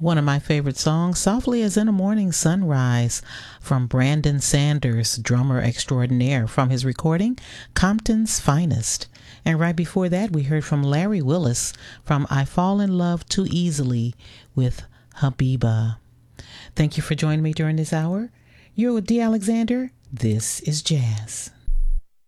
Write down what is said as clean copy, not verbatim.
One of my favorite songs, Softly as in a Morning Sunrise, from Brandon Sanders, drummer extraordinaire, from his recording, Compton's Finest. And right before that, we heard from Larry Willis from I Fall in Love Too Easily with Habiba. Thank you for joining me during this hour. You're with Dee Alexander. This is Jazz.